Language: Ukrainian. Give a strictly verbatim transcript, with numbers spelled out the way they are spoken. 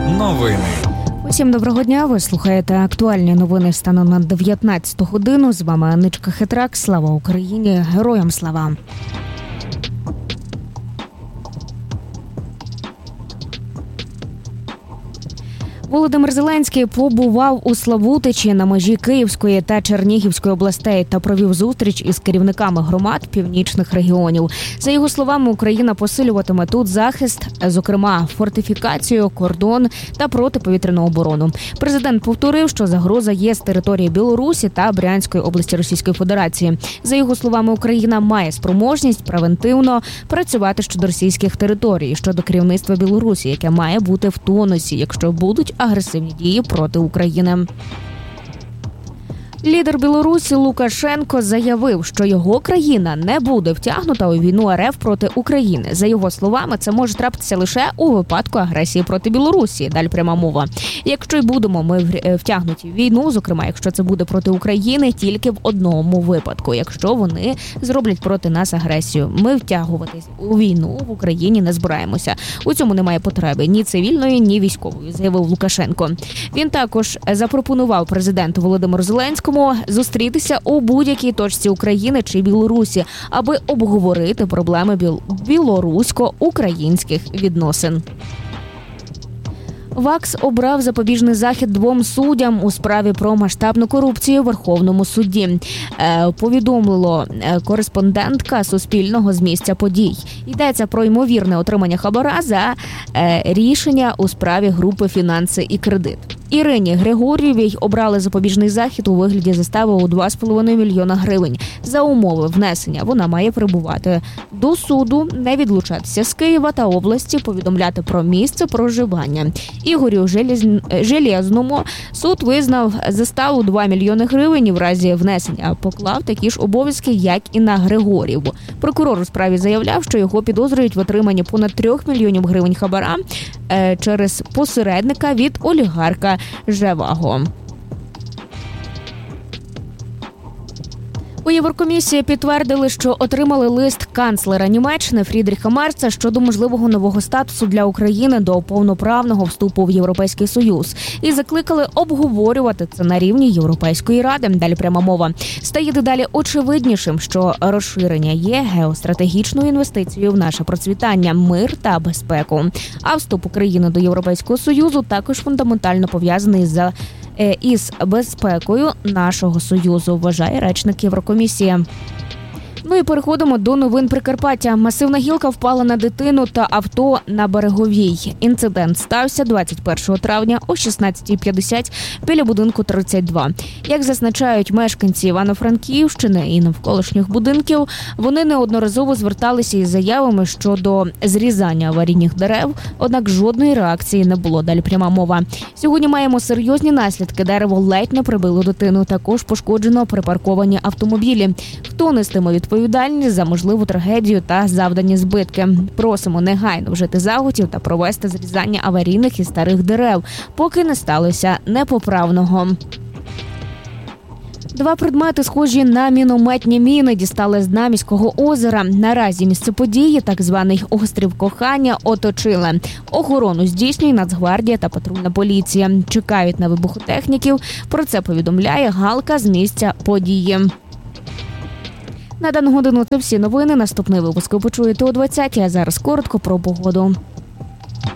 Новини. Усім доброго дня, ви слухаєте актуальні новини станом на дев'ятнадцяту годину. З вами Аничка Хитрак. Слава Україні! Героям слава! Володимир Зеленський побував у Славутичі на межі Київської та Чернігівської областей та провів зустріч із керівниками громад північних регіонів. За його словами, Україна посилюватиме тут захист, зокрема фортифікацію, кордон та протиповітряну оборону. Президент повторив, що загроза є з території Білорусі та Брянської області Російської Федерації. За його словами, Україна має спроможність превентивно працювати щодо російських територій, щодо керівництва Білорусі, яке має бути в тонусі, якщо будуть агресивні дії проти України. Лідер Білорусі Лукашенко заявив, що його країна не буде втягнута у війну РФ проти України. За його словами, це може трапитися лише у випадку агресії проти Білорусі. Далі пряма мова. Якщо й будемо ми втягнуті в війну, зокрема, якщо це буде проти України, тільки в одному випадку, якщо вони зроблять проти нас агресію. Ми втягуватись у війну в Україні не збираємося. У цьому немає потреби ні цивільної, ні військової, заявив Лукашенко. Він також запропонував президенту Володимиру Зеленському зустрітися у будь-якій точці України чи Білорусі, аби обговорити проблеми біл... білорусько-українських відносин. ВАКС обрав запобіжний захід двом суддям у справі про масштабну корупцію у Верховному суді. Е, повідомило кореспондентка Суспільного з місця подій. Йдеться про ймовірне отримання хабара за е, рішення у справі групи «Фінанси і кредит». Ірині Григорєвій обрали запобіжний захід у вигляді застави у два з половиною мільйона гривень. За умови внесення вона має прибувати до суду, не відлучатися з Києва та області, повідомляти про місце проживання. Ігорю Желєзному суд визнав заставу два мільйони гривень і в разі внесення поклав такі ж обов'язки, як і на Григорєву. Прокурор у справі заявляв, що його підозрюють в отриманні понад трьох мільйонів гривень хабара е, через посередника від олігарка Живаго. У Єврокомісії підтвердили, що отримали лист канцлера Німеччини Фрідріха Мерца щодо можливого нового статусу для України до повноправного вступу в Європейський Союз і закликали обговорювати це на рівні Європейської ради. Далі пряма мова. Стає дедалі очевиднішим, що розширення є геостратегічною інвестицією в наше процвітання, мир та безпеку. А вступ України до Європейського Союзу також фундаментально пов'язаний з із безпекою нашого Союзу, вважає речник Єврокомісії. Ну і переходимо до новин Прикарпаття. Масивна гілка впала на дитину та авто на Береговій. Інцидент стався двадцять першого травня о шістнадцятій п'ятдесят біля будинку тридцять два. Як зазначають мешканці Івано-Франківщини і навколишніх будинків, вони неодноразово зверталися із заявами щодо зрізання аварійних дерев, однак жодної реакції не було. Далі пряма мова. Сьогодні маємо серйозні наслідки. Дерево ледь не прибило дитину. Також пошкоджено припарковані автомобілі. Хто нестиме відповідальність за можливу трагедію та завдані збитки? Просимо негайно вжити заходів та провести зрізання аварійних і старих дерев, поки не сталося непоправного. Два предмети, схожі на мінометні міни, дістали з дна міського озера. Наразі місце події, так званий острів Кохання, оточили. Охорону здійснює Нацгвардія та патрульна поліція. Чекають на вибухотехніків. Про це повідомляє Галка з місця події. На дану годину це всі новини. Наступний випуск ви почуєте о двадцятій, а зараз коротко про погоду.